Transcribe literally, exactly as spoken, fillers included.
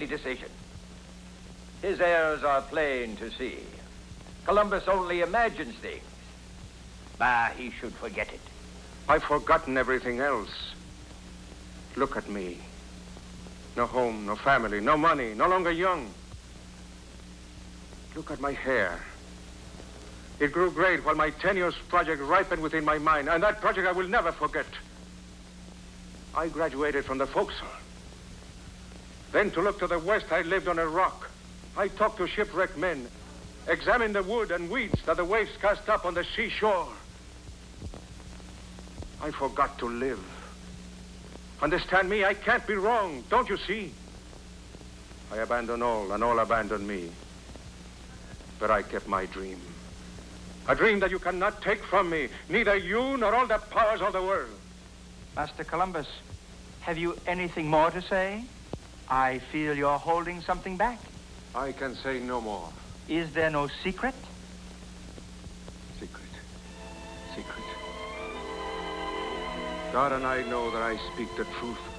hasty decision. His errors are plain to see. Columbus only imagines things. But he should forget it. I've forgotten everything else. Look at me. No home, no family, no money, no longer young. Look at my hair. It grew great while my ten years project ripened within my mind, and that project I will never forget. I graduated from the forecastle. Then to look to the west, I lived on a rock. I talked to shipwrecked men, examined the wood and weeds that the waves cast up on the seashore. I forgot to live. Understand me, I can't be wrong, don't you see? I abandoned all, and all abandoned me. But I kept my dream. A dream that you cannot take from me, neither you nor all the powers of the world. Master Columbus, have you anything more to say? I feel you're holding something back. I can say no more. Is there no secret? Secret. Secret. God and I know that I speak the truth.